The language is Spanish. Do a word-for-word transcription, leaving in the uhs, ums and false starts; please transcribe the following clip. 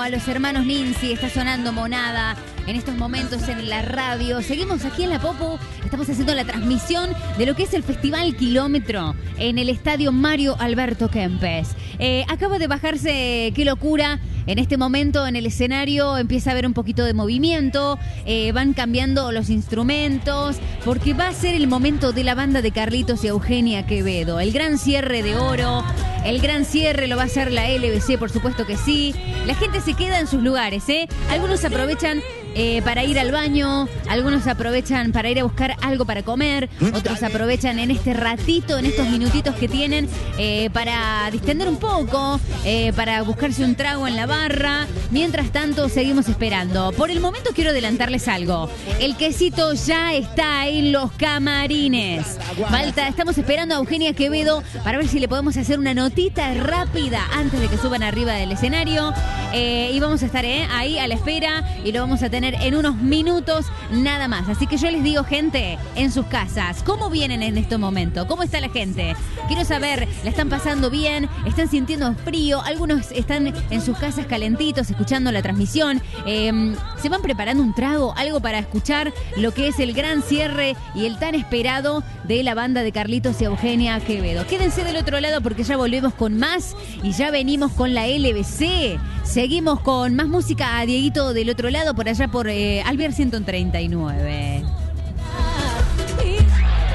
a los hermanos Ninzi, está sonando Monada en estos momentos en la radio. Seguimos aquí en La Popu, estamos haciendo la transmisión de lo que es el Festival Kilómetro en el estadio Mario Alberto Kempes. Eh, acaba de bajarse, qué locura, en este momento en el escenario empieza a haber un poquito de movimiento, eh, van cambiando los instrumentos, porque va a ser el momento de la banda de Carlitos y Eugenia Quevedo. El gran cierre de oro, el gran cierre lo va a hacer la L B C, por supuesto que sí. La gente se queda en sus lugares, ¿eh? Algunos aprovechan eh, para ir al baño, algunos aprovechan para ir a buscar algo para comer, otros aprovechan en este ratito, en estos minutitos que tienen, eh, para distender un poco, eh, para buscarse un trago en la barra. Mientras tanto, seguimos esperando. Por el momento quiero adelantarles algo. El quesito ya está en los camarines. Falta, estamos esperando a Eugenia Quevedo para ver si le podemos hacer una notita rápida antes de que suban arriba del escenario. Eh, y vamos a estar eh, ahí a la espera y lo vamos a tener en unos minutos nada más. Así que yo les digo, gente, en sus casas, ¿cómo vienen en este momento? ¿Cómo está la gente? Quiero saber, ¿la están pasando bien? ¿Están sintiendo frío? Algunos están en sus casas calentitos, escuchando la transmisión. Eh, ¿Se van preparando un trago? Algo para escuchar lo que es el gran cierre y el tan esperado de la banda de Carlitos y Eugenia Quevedo. Quédense del otro lado porque ya volvemos con más y ya venimos con la L B C. Seguimos con más música a Dieguito del otro lado, por allá por eh, Alvear ciento treinta y nueve.